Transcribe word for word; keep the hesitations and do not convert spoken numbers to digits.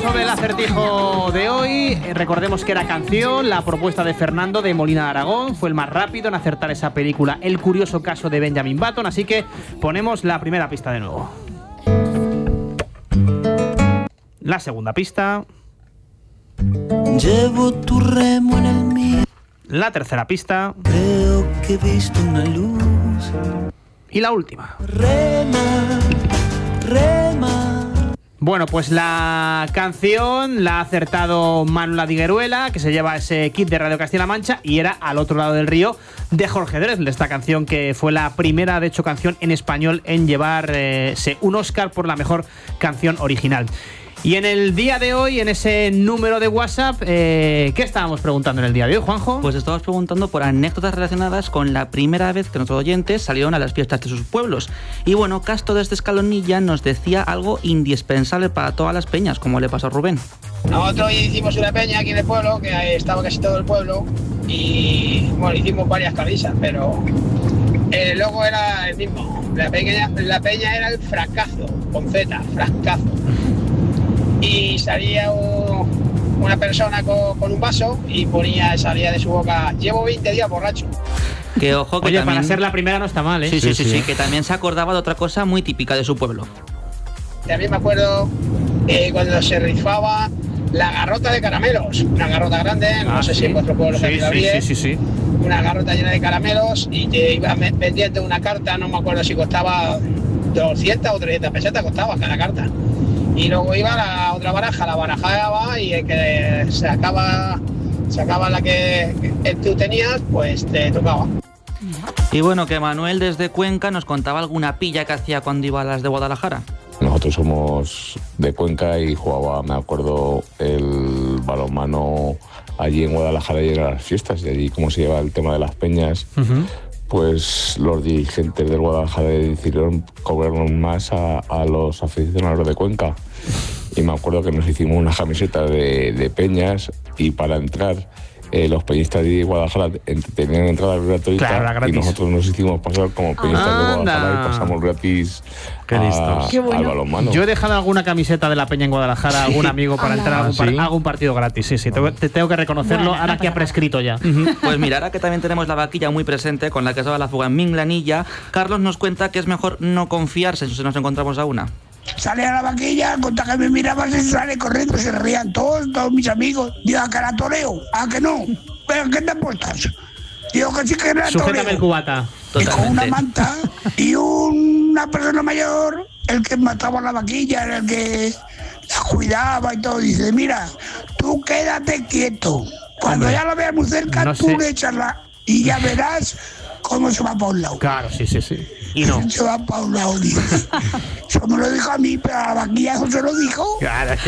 sobre el acertijo de hoy. Eh, recordemos que era canción, la propuesta de Fernando de Molina de Aragón. Fue el más rápido en acertar esa película, El curioso caso de Benjamin Button. Así que ponemos la primera pista de nuevo. La segunda pista. Llevo tu remo en el mío. La tercera pista. Creo que he visto una luz. Y la última. Rema, rema. Bueno, pues la canción la ha acertado Manuela Digueruela, que se lleva ese kit de Radio Castilla-La Mancha, y era Al otro lado del río de Jorge Dresden, esta canción que fue la primera, de hecho, canción en español en llevarse eh, un Oscar por la mejor canción original. Y en el día de hoy, en ese número de WhatsApp, eh, ¿qué estábamos preguntando en el día de hoy, Juanjo? Pues estábamos preguntando por anécdotas relacionadas con la primera vez que nuestros oyentes salieron a las fiestas de sus pueblos. Y bueno, Casto desde Escalonilla nos decía algo indispensable para todas las peñas, como le pasó a Rubén. Nosotros hicimos una peña aquí en el pueblo, que estaba casi todo el pueblo, y bueno, hicimos varias camisas, pero el logo era el mismo. La peña, la peña era el fracazo, con Z, fracazo. Y salía un, una persona con, con un vaso y ponía, salía de su boca: llevo veinte días borracho. Que ojo, que Oye, también... para ser la primera no está mal, ¿eh? Sí, sí, sí, sí, sí, sí, que también se acordaba de otra cosa muy típica de su pueblo. También me acuerdo eh, cuando se rifaba la garrota de caramelos, una garrota grande, ah, no sé sí. si en vuestro pueblo sí, también la sí, había, sí, sí, sí. una garrota llena de caramelos, y te ibas vendiendo una carta, no me acuerdo si costaba doscientas o trescientas pesetas, costaba cada carta. Y luego iba a la otra baraja, la barajaba, y el que sacaba, sacaba la que tú tenías, pues te tocaba. Y bueno, que Manuel desde Cuenca nos contaba alguna pilla que hacía cuando iba a las de Guadalajara. Nosotros somos de Cuenca y jugaba, me acuerdo, el balonmano allí en Guadalajara y en las fiestas, y allí como se lleva el tema de las peñas. Uh-huh. Pues los dirigentes del Guadalajara decidieron cobrarnos más a, a los aficionados de Cuenca. Y me acuerdo que nos hicimos una camiseta de, de peñas, y para entrar eh, los peñistas de Guadalajara tenían entrada gratuita, claro, y nosotros nos hicimos pasar como peñistas ah, de Guadalajara y pasamos gratis a, Qué bueno. al balonmano. Yo he dejado alguna camiseta de la peña en Guadalajara a algún amigo para entrar a algún, par, ¿sí? algún partido gratis. Sí, sí, te, te tengo que reconocerlo, bueno, ahora que ha prescrito ya. Uh-huh. Pues mira, ahora que también tenemos la vaquilla muy presente, con la que se va la fuga en Minglanilla, Carlos nos cuenta que es mejor no confiarse si nos encontramos a una. Sale a la vaquilla, contra que me miraba, se sale corriendo, se rían todos, todos mis amigos. Digo, ¿a que la toreo? ¿A que no? ¿Pero qué te apuestas? Digo que sí que la toreo. Sujétame el cubata. Y con una manta y una persona mayor, el que mataba a la vaquilla, era el que la cuidaba y todo. Dice, mira, tú quédate quieto. Cuando Hombre, ya lo veas muy cerca, no tú sé. le echas la... y ya verás cómo se va para un lado. Claro, sí, sí, sí. Y no. Se va para un lado, dice. Eso me lo dijo a mí, pero a la vaquilla no se lo dijo. Claro,